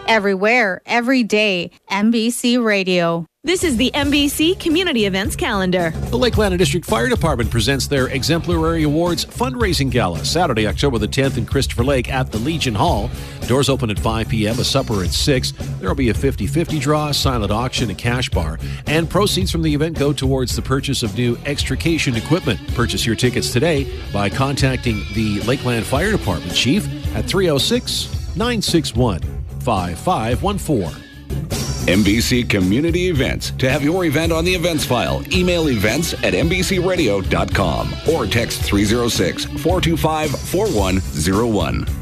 Everywhere, every day. NBC Radio. This is the NBC Community Events Calendar. The Lakeland District Fire Department presents their Exemplary Awards Fundraising Gala, Saturday, October the 10th in Christopher Lake at the Legion Hall. Doors open at 5 p.m., a supper at 6. There will be a 50-50 draw, a silent auction, a cash bar, and proceeds from the event go towards the purchase of new extrication equipment. Purchase your tickets today by contacting the Lakeland Fire Department Chief at 306-961-5514. NBC Community Events. To have your event on the events file, email events@nbcradio.com or text 306-425-4101.